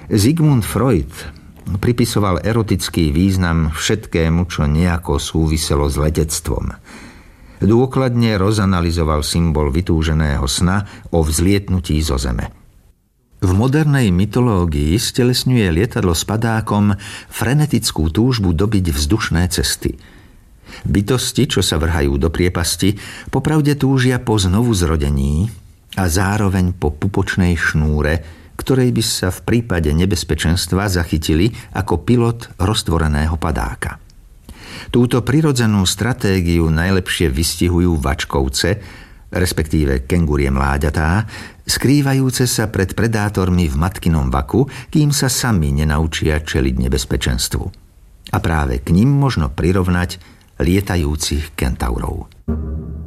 Sigmund Freud pripisoval erotický význam všetkému, čo nejako súviselo s letectvom. Dôkladne rozanalizoval symbol vytúženého sna o vzlietnutí zo Zeme. V modernej mytológii stelesňuje lietadlo s padákom frenetickú túžbu dobiť vzdušné cesty. Bytosti, čo sa vrhajú do priepasti, popravde túžia po znovuzrodení a zároveň po pupočnej šnúre, ktorej by sa v prípade nebezpečenstva zachytili ako pilot roztvoreného padáka. Túto prirodzenú stratégiu najlepšie vystihujú vačkovce, respektíve kengurie mláďatá, skrývajúce sa pred predátormi v matkinom vaku, kým sa sami nenaučia čeliť nebezpečenstvu. A práve k nim možno prirovnať lietajúcich kentaurov.